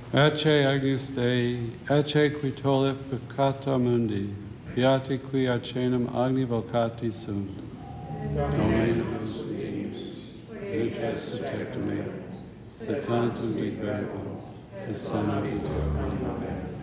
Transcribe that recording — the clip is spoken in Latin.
Ecce Agnus Dei, ecce qui tollit peccata mundi, beati qui acenum agni vocati sunt. Domine nos Deus, intra subjectum meum, se tantum degredo, et sana vitor anima mea.